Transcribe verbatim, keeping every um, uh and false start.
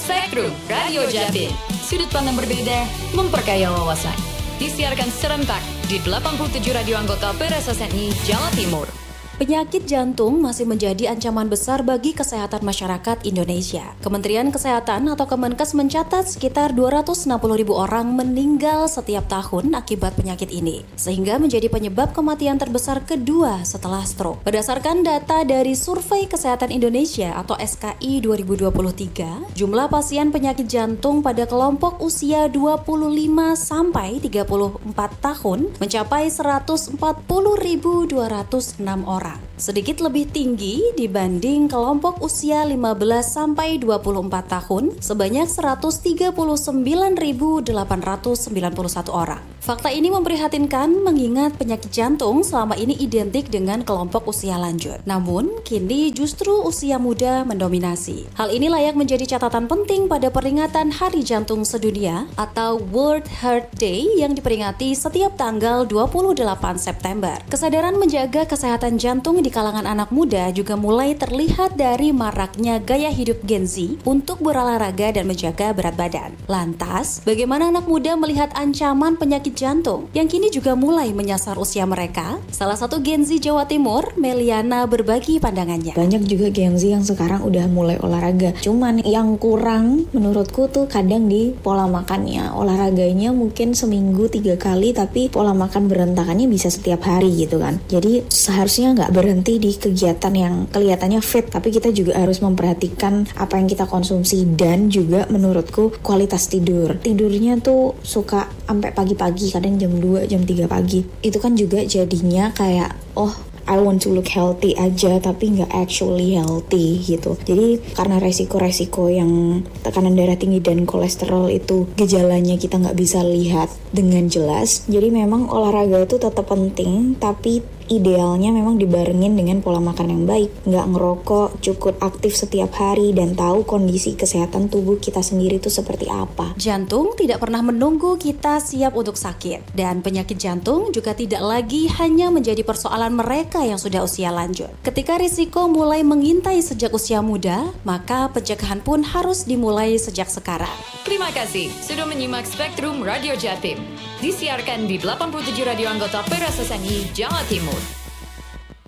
Spektrum Radio Jatim. Sudut pandang berbeda, memperkaya wawasan. Disiarkan serentak di delapan puluh tujuh radio anggota P R S S N I Jawa Timur. Penyakit jantung masih menjadi ancaman besar bagi kesehatan masyarakat Indonesia. Kementerian Kesehatan atau Kemenkes mencatat sekitar dua ratus enam puluh ribu orang meninggal setiap tahun akibat penyakit ini, sehingga menjadi penyebab kematian terbesar kedua setelah stroke. Berdasarkan data dari Survei Kesehatan Indonesia atau S K I dua ribu dua puluh tiga, jumlah pasien penyakit jantung pada kelompok usia dua puluh lima sampai tiga puluh empat tahun mencapai seratus empat puluh ribu dua ratus enam orang. Sedikit lebih tinggi dibanding kelompok usia lima belas sampai dua puluh empat tahun sebanyak seratus tiga puluh sembilan ribu delapan ratus sembilan puluh satu orang. Fakta ini memprihatinkan mengingat penyakit jantung selama ini identik dengan kelompok usia lanjut. Namun, kini justru usia muda mendominasi. Hal ini layak menjadi catatan penting pada peringatan Hari Jantung Sedunia atau World Heart Day yang diperingati setiap tanggal dua puluh delapan September. Kesadaran menjaga kesehatan jantung di kalangan anak muda juga mulai terlihat dari maraknya gaya hidup Gen Z untuk berolahraga dan menjaga berat badan. Lantas, bagaimana anak muda melihat ancaman penyakit jantung yang kini juga mulai menyasar usia mereka? Salah satu Gen Z Jawa Timur, Meliana, berbagi pandangannya. Banyak juga Gen Z yang sekarang udah mulai olahraga. Cuman yang kurang menurutku tuh kadang di pola makannya. Olahraganya mungkin seminggu tiga kali, tapi pola makan berantakannya bisa setiap hari gitu kan. Jadi seharusnya nggak berhenti di kegiatan yang kelihatannya fit, tapi kita juga harus memperhatikan apa yang kita konsumsi dan juga menurutku kualitas tidur. Tidurnya tuh suka sampai pagi-pagi, kadang jam dua, jam tiga pagi. Itu kan juga jadinya kayak, oh I want to look healthy aja, tapi nggak actually healthy gitu. Jadi karena resiko-resiko yang tekanan darah tinggi dan kolesterol itu gejalanya kita nggak bisa lihat dengan jelas. Jadi memang olahraga itu tetap penting, tapi idealnya memang dibarengin dengan pola makan yang baik, nggak ngerokok, cukup aktif setiap hari, dan tahu kondisi kesehatan tubuh kita sendiri itu seperti apa. Jantung tidak pernah menunggu kita siap untuk sakit, dan penyakit jantung juga tidak lagi hanya menjadi persoalan mereka yang sudah usia lanjut. Ketika risiko mulai mengintai sejak usia muda, maka pencegahan pun harus dimulai sejak sekarang. Terima kasih sudah menyimak Spektrum Radio Jatim. Disiarkan di delapan puluh tujuh radio anggota P R S S N I Jawa Timur.